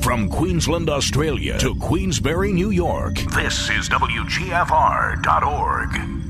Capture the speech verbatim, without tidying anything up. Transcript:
From Queensland, Australia to Queensbury, New York, this is W G F R dot org.